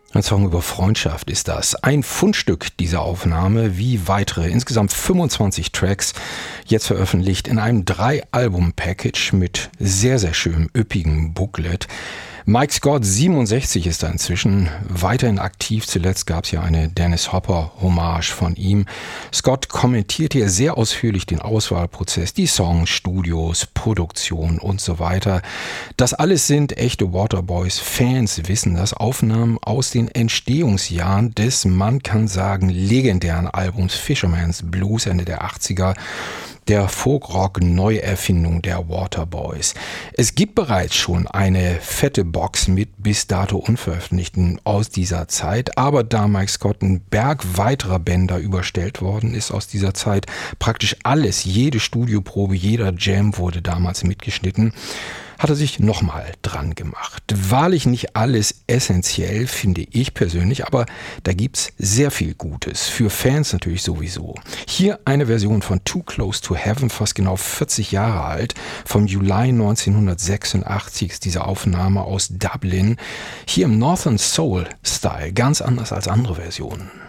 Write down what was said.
Ein Song über Freundschaft ist das. Ein Fundstück dieser Aufnahme, wie weitere, insgesamt 25 Tracks, jetzt veröffentlicht in einem 3-Album-Package mit sehr, sehr schönem, üppigem Booklet. Mike Scott, 67, ist da inzwischen weiterhin aktiv. Zuletzt gab es ja eine Dennis Hopper-Hommage von ihm. Scott kommentiert hier sehr ausführlich den Auswahlprozess, die Songs, Studios, Produktion und so weiter. Das alles sind echte Waterboys-Fans, wissen das, Aufnahmen aus den Entstehungsjahren des, man kann sagen, legendären Albums Fisherman's Blues Ende der 80er. Der Folk-Rock-Neuerfindung der Waterboys. Es gibt bereits schon eine fette Box mit bis dato Unveröffentlichten aus dieser Zeit, aber da Mike Scott ein Berg weiterer Bänder überstellt worden ist aus dieser Zeit, praktisch alles, jede Studioprobe, jeder Jam wurde damals mitgeschnitten, hat er sich nochmal dran gemacht. Wahrlich nicht alles essentiell, finde ich persönlich, aber da gibt's sehr viel Gutes. Für Fans natürlich sowieso. Hier eine Version von Too Close to Heaven, fast genau 40 Jahre alt. Vom Juli 1986 ist diese Aufnahme aus Dublin. Hier im Northern Soul Style, ganz anders als andere Versionen.